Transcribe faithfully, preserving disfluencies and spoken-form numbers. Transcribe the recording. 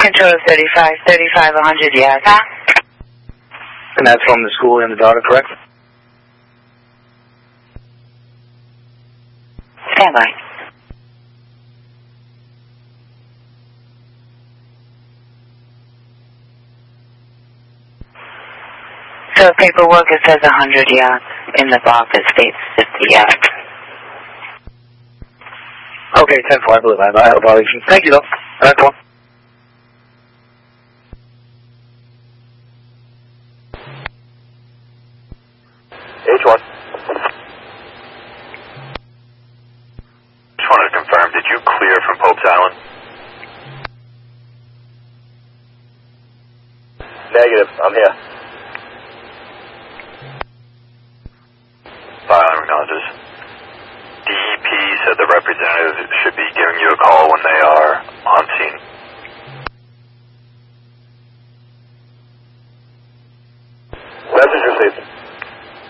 Control thirty-five, thirty-five, one hundred, yes. And that's from the school and the daughter, correct? Stand by. So paperwork, it says one hundred yards. In the box, it states fifty yards. Okay, ten four, I believe I have a violation. Thank you, though. ten four. H one. Just wanted to confirm, did you clear from Pope's Island? Negative, I'm here. Fire Island acknowledges. D E P said the representative should be giving you a call when they are on scene. Message received.